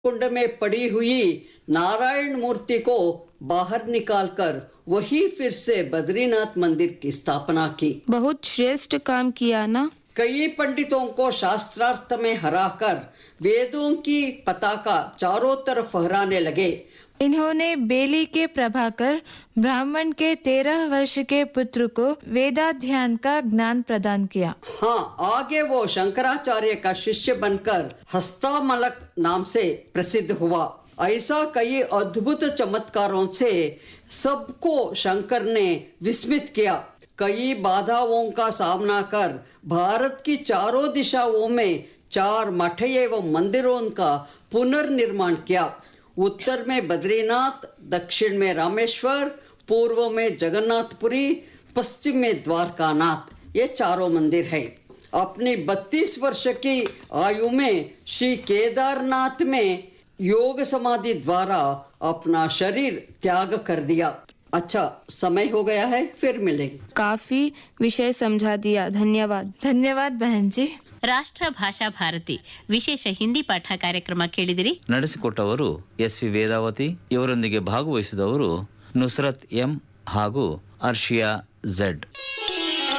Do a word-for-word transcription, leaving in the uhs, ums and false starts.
कुंड में पड़ी हुई नारायण मूर्ति को बाहर निकालकर वही फिर से बद्रीनाथ मंदिर की स्थापना की। बहुत श्रेष्ठ काम किया ना। कई पंडितों को शास्त्रार्थ में हराकर वेदों की पताका चारों तरफ फहराने लगे। इन्होंने बेली के प्रभाकर ब्राह्मण के तेरह वर्ष के पुत्र को वेदाध्ययन का ज्ञान प्रदान किया। हाँ, आगे वो शंकराचार्य का शिष्य बनकर हस्तामलक नाम से प्रसिद्ध हुआ। ऐसा कई अद्भुत चमत्कारों से सबको शंकर ने विस्मित किया। कई बाधाओं का सामना कर भारत की चारों दिशाओं में चार मठ एवं मंदिरों का पुनर्निर्माण किया। उत्तर में बद्रीनाथ, दक्षिण में रामेश्वर, पूर्व में जगन्नाथपुरी, पश्चिम में द्वारकानाथ, ये चारों मंदिर है। अपनी बत्तीस वर्ष की आयु में श्री केदारनाथ में योग समाधि द्वारा अपना शरीर त्याग कर दिया। अच्छा, समय हो गया है, फिर मिलेंगे। काफी विषय समझा दिया, धन्यवाद। धन्यवाद बहन जी। ರಾಷ್ಟ್ರ ಭಾಷಾ ಭಾರತಿ ವಿಶೇಷ ಹಿಂದಿ ಪಾಠ ಕಾರ್ಯಕ್ರಮ ಕೇಳಿದಿರಿ. ನಡೆಸಿಕೊಟ್ಟವರು ಎಸ್ ವಿ ವೇದಾವತಿ. ಇವರೊಂದಿಗೆ ಭಾಗವಹಿಸಿದವರು ನುಸ್ರತ್ ಎಂ ಹಾಗೂ ಅರ್ಷಿಯಾ ಝೆಡ್.